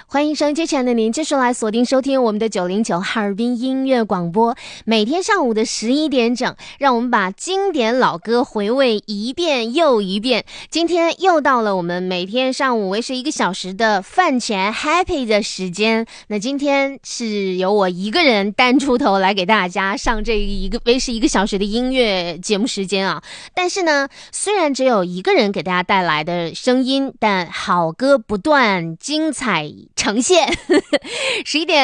欢迎收音机前的您继续来锁定收听我们的909哈尔滨音乐广播，每天上午的11点整，让我们把经典老歌回味一遍又一遍。今天又到了我们每天上午维持1个小时的饭前 happy 的时间，那今天是由我一个人单出头来给大家上这维持1个小时的音乐节目时间啊。但是呢，虽然只有一个人给大家带来的声音，但好歌不断，精彩呈现。11点